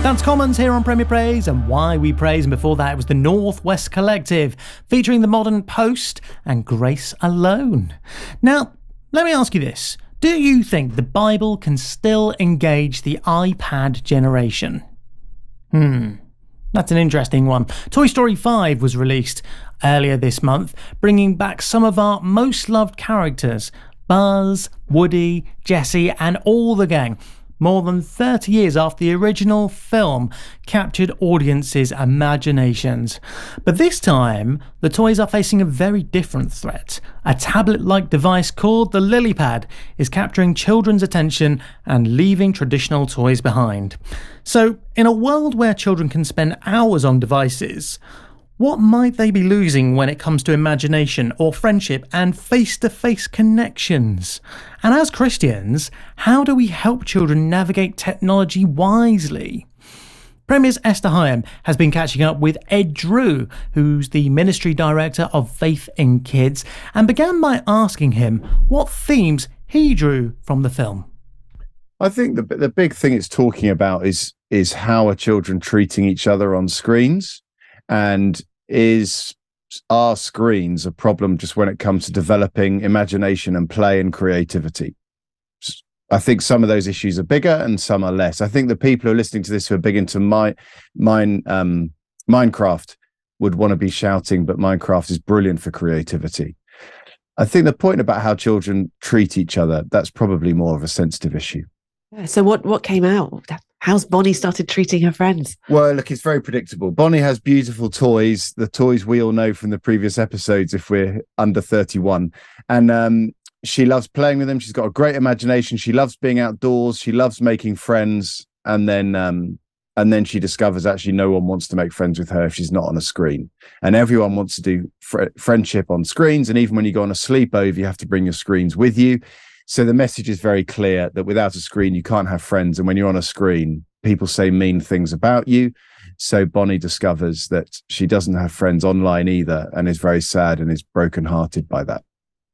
That's Commons here on Premier Praise and Why We Praise, and before that it was the Northwest Collective featuring the Modern Post and Grace Alone. Now, let me ask you this. Do you think the Bible can still engage the iPad generation? That's an interesting one. Toy Story 5 was released earlier this month, bringing back some of our most loved characters, Buzz, Woody, Jessie and all the gang. More than 30 years after the original film captured audiences' imaginations. But this time, the toys are facing a very different threat. A tablet-like device called the LilyPad is capturing children's attention and leaving traditional toys behind. So, in a world where children can spend hours on devices, what might they be losing when it comes to imagination or friendship and face-to-face connections? And as Christians, how do we help children navigate technology wisely? Premier's Esther Hyam has been catching up with Ed Drew, who's the Ministry Director of Faith in Kids, and began by asking him what themes he drew from the film. I think the big thing it's talking about is how are children treating each other on screens, and are screens a problem just when it comes to developing imagination and play and creativity? I think some of those issues are bigger and some are less. I think the people who are listening to this who are big into Minecraft would want to be shouting, but Minecraft is brilliant for creativity. I think the point about how children treat each other, that's probably more of a sensitive issue. So what came out? How's Bonnie started treating her friends? Well, look, it's very predictable. Bonnie has beautiful toys, the toys we all know from the previous episodes if we're under 31. And she loves playing with them. She's got a great imagination. She loves being outdoors. She loves making friends. And then she discovers actually no one wants to make friends with her if she's not on a screen. And everyone wants to do friendship on screens. And even when you go on a sleepover, you have to bring your screens with you. So the message is very clear that without a screen, you can't have friends. And when you're on a screen, people say mean things about you. So Bonnie discovers that she doesn't have friends online either and is very sad and is brokenhearted by that.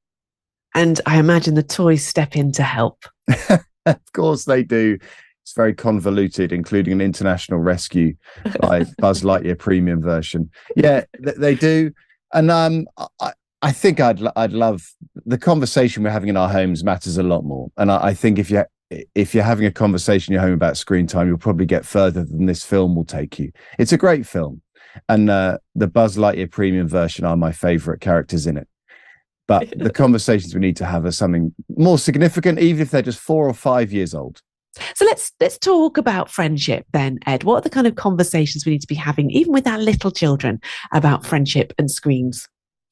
And I imagine the toys step in to help. Of course they do. It's very convoluted, including an international rescue by Buzz Lightyear premium version. Yeah, they do. And I think I'd love the conversation we're having in our homes matters a lot more. And I think if you're having a conversation in your home about screen time, you'll probably get further than this film will take you. It's a great film. And the Buzz Lightyear premium version are my favorite characters in it. But the conversations we need to have are something more significant, even if they're just 4 or 5 years old. So let's talk about friendship then, Ed. What are the kind of conversations we need to be having, even with our little children, about friendship and screens?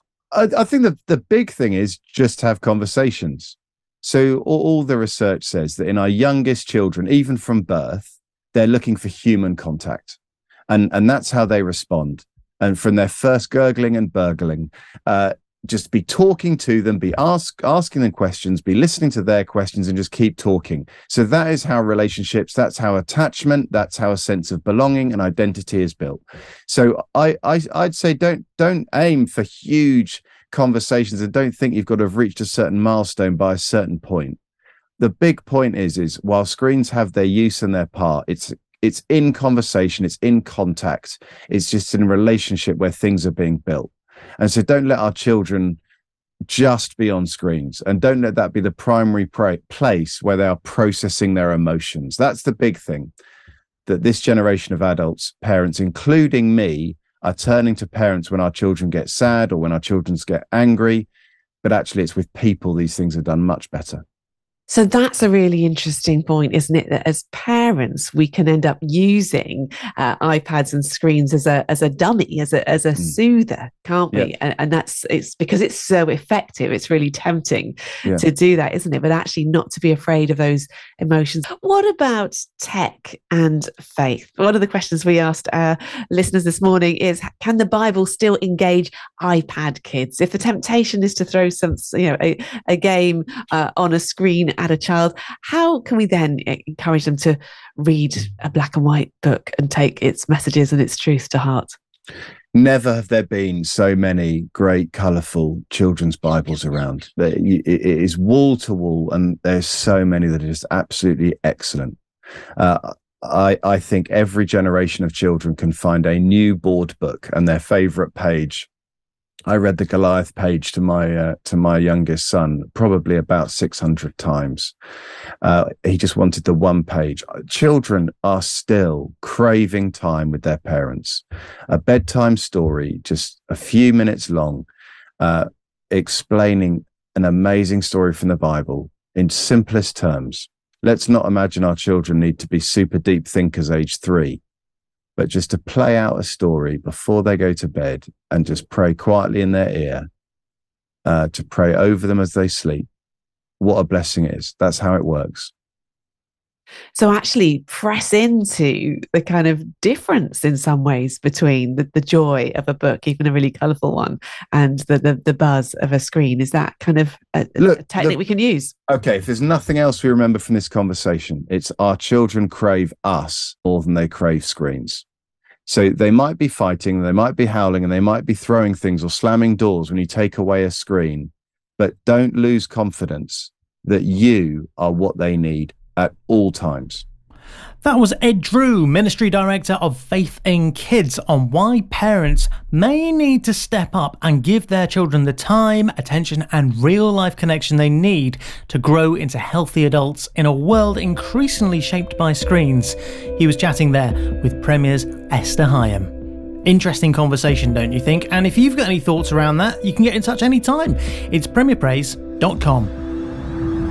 I think the big thing is just have conversations. So all the research says that in our youngest children, even from birth, they're looking for human contact. And that's how they respond. And from their first gurgling and burgling, just be talking to them, be asking them questions, be listening to their questions and just keep talking. So that is how relationships, that's how attachment, that's how a sense of belonging and identity is built. So I'd say don't aim for huge conversations and don't think you've got to have reached a certain milestone by a certain point. The big point is while screens have their use and their part, it's in conversation, it's in contact, it's just in a relationship where things are being built. And so don't let our children just be on screens and don't let that be the primary place where they are processing their emotions. That's the big thing, that this generation of adults, parents, including me, are turning to parents when our children get sad or when our children get angry. But actually, it's with people these things are done much better. So that's a really interesting point, isn't it? That as parents, we can end up using iPads and screens as a dummy, as a soother, can't we? Yeah. And it's because it's so effective. It's really tempting to do that, isn't it? But actually, not to be afraid of those emotions. What about tech and faith? One of the questions we asked our listeners this morning is: can the Bible still engage iPad kids? If the temptation is to throw a game on a screen at a child, how can we then encourage them to read a black and white book and take its messages and its truth to heart? Never have there been so many great, colourful children's Bibles around. It is wall to wall, and there's so many that are just absolutely excellent. I think every generation of children can find a new board book and their favorite page. I read the Goliath page to my youngest son probably about 600 times. He just wanted the one page. Children are still craving time with their parents. A bedtime story, just a few minutes long, explaining an amazing story from the Bible in simplest terms. Let's not imagine our children need to be super deep thinkers age 3. But just to play out a story before they go to bed and just pray quietly in their ear, to pray over them as they sleep. What a blessing it is. That's how it works. So actually press into the kind of difference in some ways between the joy of a book, even a really colourful one, and the buzz of a screen. Is that kind of a technique we can use? Okay, if there's nothing else we remember from this conversation, it's our children crave us more than they crave screens. So they might be fighting, they might be howling, and they might be throwing things or slamming doors when you take away a screen. But don't lose confidence that you are what they need at all times. That was Ed Drew, Ministry Director of Faith in Kids, on why parents may need to step up and give their children the time, attention and real-life connection they need to grow into healthy adults in a world increasingly shaped by screens. He was chatting there with Premier's Esther Higham. Interesting conversation, don't you think? And if you've got any thoughts around that, you can get in touch anytime. It's premierpraise.com.